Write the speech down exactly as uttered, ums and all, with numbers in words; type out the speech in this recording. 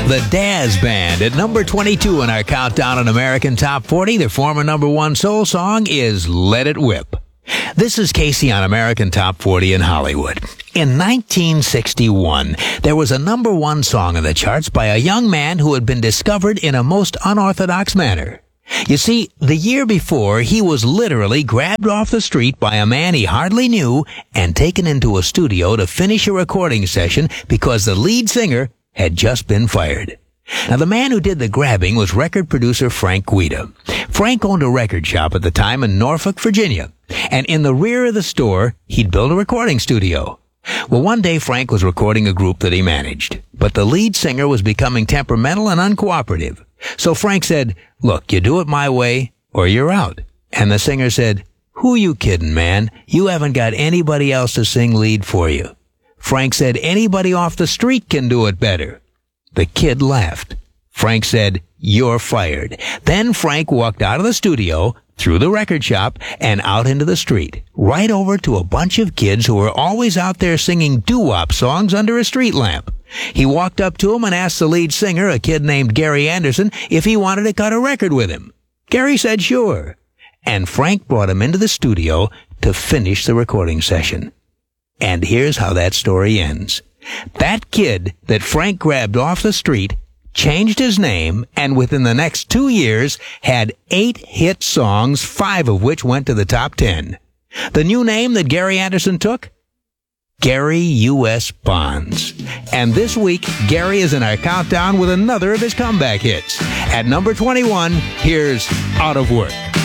The Dazz Band at number twenty-two in our countdown on American Top forty. Their former number one soul song is Let It Whip. This is Casey on American Top forty in Hollywood. In nineteen sixty-one, there was a number one song in the charts by a young man who had been discovered in a most unorthodox manner. You see, the year before, he was literally grabbed off the street by a man he hardly knew and taken into a studio to finish a recording session because the lead singer had just been fired. Now, the man who did the grabbing was record producer Frank Guida. Frank owned a record shop at the time in Norfolk, Virginia, and in the rear of the store, he'd built a recording studio. Well, one day Frank was recording a group that he managed, but the lead singer was becoming temperamental and uncooperative. So Frank said, "Look, you do it my way or you're out." And the singer said, "Who you kidding, man? You haven't got anybody else to sing lead for you." Frank said, "Anybody off the street can do it better." The kid laughed. Frank said, "You're fired." Then Frank walked out of the studio, through the record shop, and out into the street, right over to a bunch of kids who were always out there singing doo-wop songs under a street lamp. He walked up to him and asked the lead singer, a kid named Gary Anderson, if he wanted to cut a record with him. Gary said sure. And Frank brought him into the studio to finish the recording session. And here's how that story ends. That kid that Frank grabbed off the street changed his name, and within the next two years had eight hit songs, five of which went to the top ten. The new name that Gary Anderson took? Gary U S Bonds. And this week, Gary is in our countdown with another of his comeback hits. At number twenty-one, here's Out of Work.